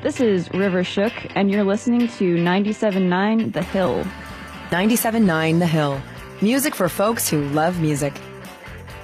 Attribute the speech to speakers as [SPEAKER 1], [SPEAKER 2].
[SPEAKER 1] This is River Shook, and you're listening to 97.9 The Hill.
[SPEAKER 2] 97.9 The Hill. Music for folks who love music.